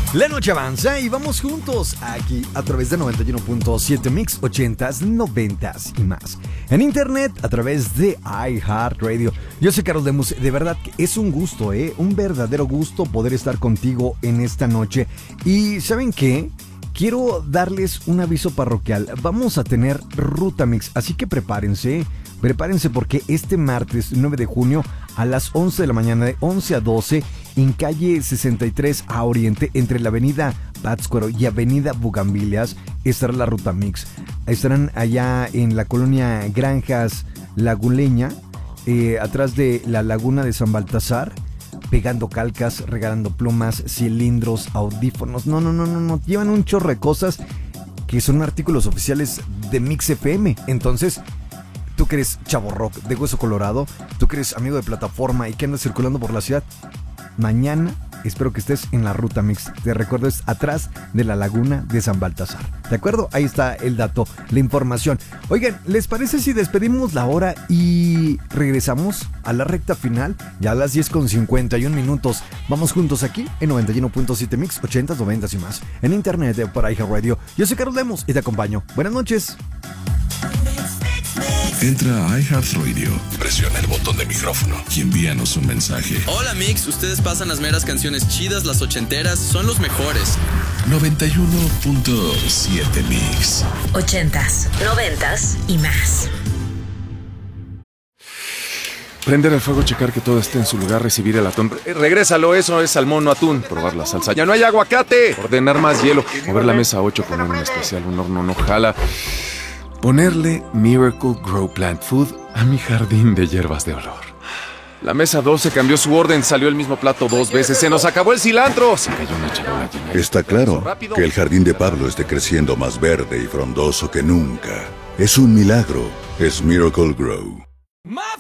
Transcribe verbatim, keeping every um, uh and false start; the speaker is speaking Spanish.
La noche avanza y vamos juntos aquí a través de noventa y uno punto siete Mix, ochentas, noventas y más. En internet a través de iHeartRadio. Yo soy Carlos Lemus, de verdad que es un gusto, ¿eh? Un verdadero gusto poder estar contigo en esta noche. Y ¿saben qué? Quiero darles un aviso parroquial. Vamos a tener Ruta Mix, así que prepárense. Prepárense porque este martes nueve de junio a las once de la mañana, de once a doce, en calle sesenta y tres a Oriente, entre la avenida Pátzcuaro y avenida Bugambilias, estará la Ruta Mix. Estarán allá en la colonia Granjas Laguleña, eh, atrás de la laguna de San Baltasar, pegando calcas, regalando plumas, cilindros, audífonos. No, no, no, no, no. Llevan un chorro de cosas que son artículos oficiales de Mix F M. Entonces, tú que eres chavo rock de Hueso Colorado, tú que eres amigo de plataforma y que andas circulando por la ciudad, mañana espero que estés en la Ruta Mix. Te recuerdo, es atrás de la laguna de San Baltasar. ¿De acuerdo? Ahí está el dato, la información. Oigan, ¿les parece si despedimos la hora y regresamos a la recta final? Ya a las diez con cincuenta y un minutos. Vamos juntos aquí en noventa y uno punto siete Mix, ochentas, noventas y más. En internet para iHeartRadio. Yo soy Carlos Lemus y te acompaño. Buenas noches. Entra a iHeartRadio, presiona el botón de micrófono y envíanos un mensaje. Hola Mix, ustedes pasan las meras canciones chidas, las ochenteras, son los mejores. noventa y uno punto siete Mix. Ochentas, noventas y más. Prender el fuego, checar que todo esté en su lugar, recibir el atún. Eh, regrésalo, eso es salmón, no atún. Probar la salsa. ¡Ya no hay aguacate! Ordenar más hielo. Mover la mesa a ocho, poner un especial, un horno no jala. Ponerle Miracle Grow Plant Food a mi jardín de hierbas de olor. La mesa doce cambió su orden, salió el mismo plato dos veces. ¡Se nos acabó el cilantro! Se cayó una charola llena. Está claro que el jardín de Pablo esté creciendo más verde y frondoso que nunca. Es un milagro. Es Miracle Grow.